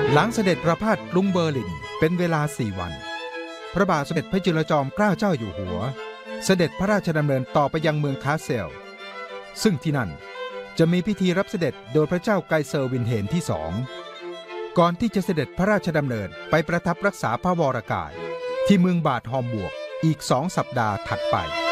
หลังเสด็จประพาสกรุงเบอร์ลินเป็นเวลา4 วันพระบาทสมเด็จพระจุลจอมเกล้าเจ้าอยู่หัวเสด็จพระราชดำเนินต่อไปยังเมืองคาสเซลซึ่งที่นั่นจะมีพิธีรับเสด็จโดยพระเจ้าไกเซอร์วินเฮนที่2ก่อนที่จะเสด็จพระราชดำเนินไปประทับรักษาพระวรกายที่เมืองบาดฮอมบวกอีก2 สัปดาห์ถัดไป